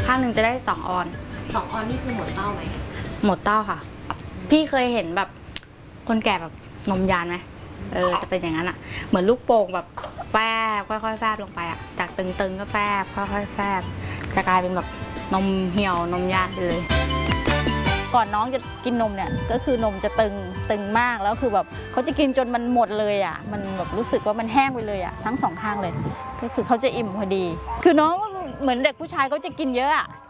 ข้างหนึ่งจะได้2 ออน 2 ออนนี่คือหมดเต้าไหมหมดเต้าค่ะพี่เคยเห็นแบบคนแก่แบบนมยานไหมจะเป็นอย่างนั้นอะเหมือนลูกโป่งแบบแฟบค่อยๆแฟบลงไปอะจากตึงๆก็แฟบค่อยๆแฟบจะกลายเป็นแบบนมเหี่ยวนมยานไปเลยก่อนน้องจะกินนมเนี่ยก็คือนมจะตึงมากแล้วคือแบบเขาจะกินจนมันหมดเลยอ่ะมันแบบรู้สึกว่ามันแห้งไปเลยอ่ะทั้ง2 ข้างเลยก็คือเขาจะอิ่มพอดีคือน้องเหมือนเด็กผู้ชายเขาจะกินเยอะอ่ะ